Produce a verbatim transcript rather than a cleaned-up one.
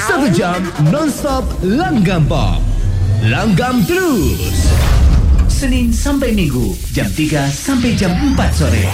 Satu jam non-stop langgam pop. Langgam terus. Senin sampai Minggu jam tiga sampai jam empat sore.